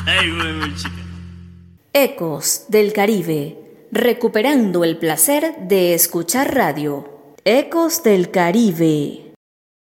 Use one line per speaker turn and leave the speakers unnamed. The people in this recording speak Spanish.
Ay, güey, chica.
Ecos del Caribe, recuperando el placer de escuchar radio. Ecos del Caribe.